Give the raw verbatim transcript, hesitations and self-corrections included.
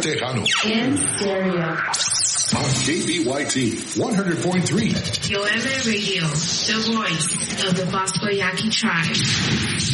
Tejano. In stereo. On K B Y T one hundred point three. Yoeme Radio, the voice of the Bosco Yaqui tribe.